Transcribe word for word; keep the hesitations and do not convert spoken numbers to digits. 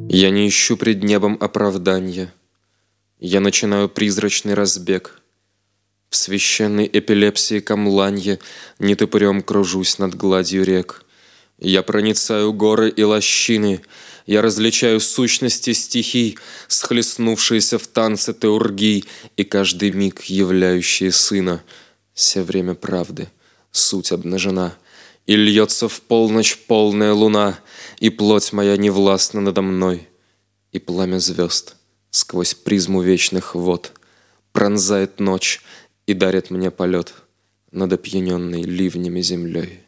Я не ищу пред небом оправданья. Я начинаю призрачный разбег. В священной эпилепсии камланья нетопырем кружусь над гладью рек. Я проницаю горы и лощины. Я различаю сущности стихий, схлестнувшиеся в танце теургий, и каждый миг являющие сына. Все время правды, суть обнажена, и льется в полночь полная луна, и плоть моя не властна надо мной, и пламя звезд сквозь призму вечных вод пронзает ночь и дарит мне полет над опьяненной ливнями землей.